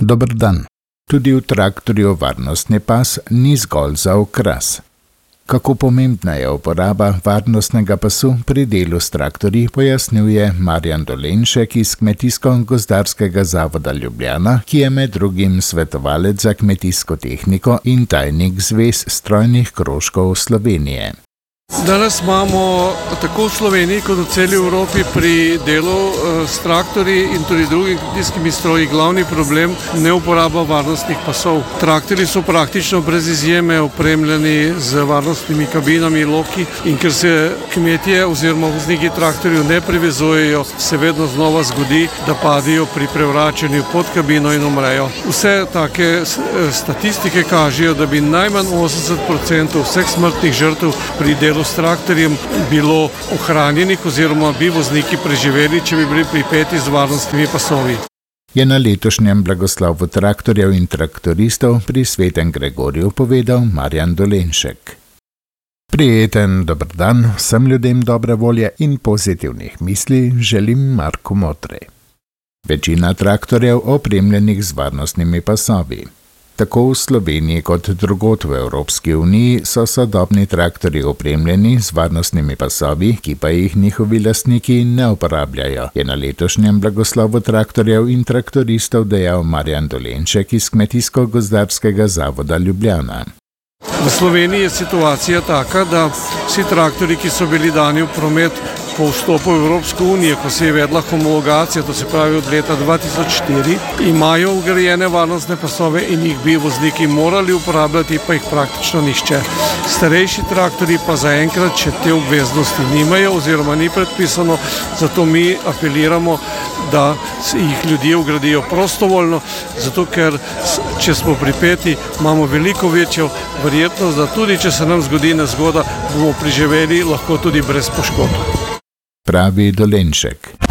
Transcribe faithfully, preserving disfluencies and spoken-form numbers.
Dober dan. Tudi v traktorju varnostni pas ni zgolj za okras. Kako pomembna je uporaba varnostnega pasu pri delu s traktorji, pojasnjuje Marjan Dolenšek iz Kmetijsko-gozdarskega zavoda Ljubljana, ki je med drugim svetovalec za kmetijsko tehniko in tajnik Zvez strojnih krožkov Slovenije. Danes imamo tako v Sloveniji kot v celi Evropi pri delu s traktorji in tudi drugimi kmetijskimi stroji glavni problem neuporaba varnostnih pasov. Traktorji so praktično brez izjeme opremljeni z varnostnimi kabinami, loki, in ker se kmetje oziroma vozniki traktorjev ne privezujejo, se vedno znova zgodi, da padijo pri prevračanju pod kabino in umrejo. Vse take statistike kažejo, da bi najmanj osemdeset procentov vseh smrtnih žrtev pri delu s traktorjem bilo ohranjenih oziroma bi vozniki preživeli, če bi bili pripeti z varnostnimi pasovi. Je na letošnjem blagoslovu traktorjev in traktoristov pri Svetem Gregorju povedal Marjan Dolenšek. Prijeten dober dan, vsem ljudem dobre volje in pozitivnih misli želim Marko Motrej. Večina traktorjev opremljenih z varnostnimi pasovi. Tako v Sloveniji kot drugod v Evropski uniji so sodobni traktorji opremljeni z varnostnimi pasovi, ki pa jih njihovi lastniki ne uporabljajo, je na letošnjem blagoslovu traktorjev in traktoristov dejal Marjan Dolenšek iz Kmetijsko-gozdarskega zavoda Ljubljana. V Sloveniji je situacija taka, da vsi traktorji, ki so bili dani v promet po vstopu v Evropsko unijo, ko se je vedla homologacija, to se pravi od leta dva tisoč štiri, imajo vgrajene varnostne pasove in jih bi vozniki morali uporabljati, pa jih praktično nihče. Starejši traktorji pa zaenkrat še te obveznosti nimajo oziroma ni predpisano, zato mi apeliramo, da jih ljudje vgradijo prostovoljno, zato ker če smo pripeti, imamo veliko večjo verjetnost, da tudi če se nam zgodi nezgoda, bomo preživeli lahko tudi brez poškodb. Pravi Dolenšek.